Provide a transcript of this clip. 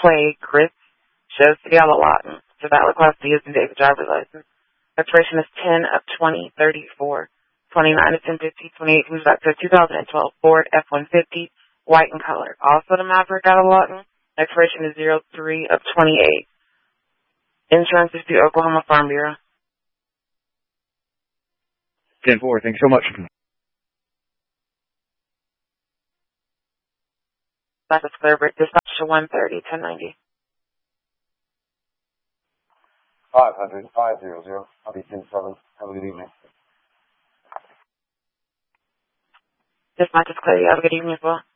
Clay Chris, shows Seattle Lawton. So valid class D is in David driver's license. Expiration is 10 of 2034. 29 of 1050. 28 comes back to 2012 Ford F-150, white in color. Also the Maverick out of Lawton. Expiration is 03 of 28. Insurance is through Oklahoma Farm Bureau. 10-4, thanks so much. That's Clearbrook. Dispatch to 130, 1090. 500, 500. I'll be 10-7. Have a good evening. Dispatch is clear. You have a good evening as well.